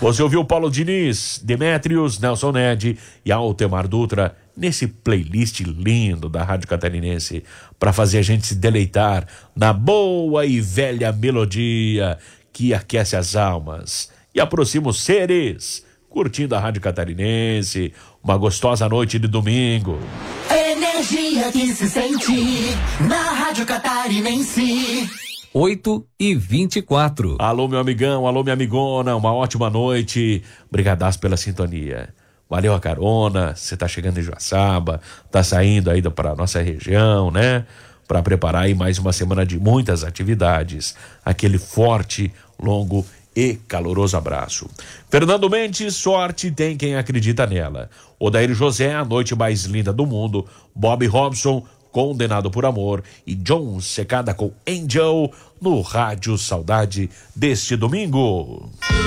Você ouviu Paulo Diniz, Demétrios, Nelson Ned e Altemar Dutra nesse playlist lindo da Rádio Catarinense para fazer a gente se deleitar na boa e velha melodia que aquece as almas e aproxima os seres, curtindo a Rádio Catarinense, uma gostosa noite de domingo. Energia que se sente na Rádio Catarinense. 8h24. Alô, meu amigão, alô, minha amigona, uma ótima noite. Brigadaço pela sintonia. Valeu a carona, você tá chegando em Joaçaba, tá saindo aí para nossa região, né? Para preparar aí mais uma semana de muitas atividades. Aquele forte, longo e caloroso abraço. Fernando Mendes, sorte tem quem acredita nela. Odair José, a noite mais linda do mundo. Bob Robson, Condenado por Amor, e John Secada com Angel no Rádio Saudade deste domingo.